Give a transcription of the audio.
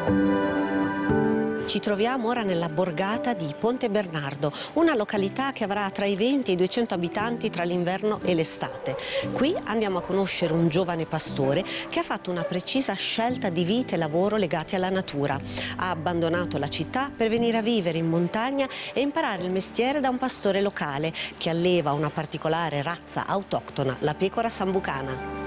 Ci troviamo ora nella borgata di Ponte Bernardo, una località che avrà tra i 20 e i 200 abitanti tra l'inverno e l'estate. Qui andiamo a conoscere un giovane pastore che ha fatto una precisa scelta di vita e lavoro legati alla natura. Ha abbandonato la città per venire a vivere in montagna e imparare il mestiere da un pastore locale che alleva una particolare razza autoctona, la pecora sambucana.